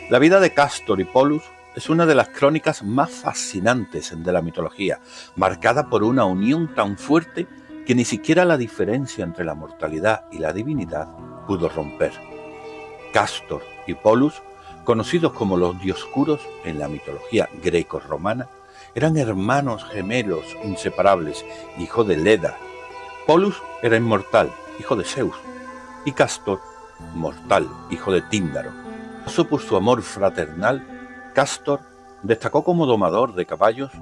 La vida de Cástor y Pólux es una de las crónicas más fascinantes de la mitología, marcada por una unión tan fuerte que ni siquiera la diferencia entre la mortalidad y la divinidad pudo romper. Cástor y Pólux, conocidos como los dioscuros en la mitología greco-romana, eran hermanos gemelos inseparables, hijos de Leda. Pólux era inmortal, hijo de Zeus, y Cástor, mortal, hijo de Tíndaro. Por su amor fraternal, Cástor destacó como domador de caballos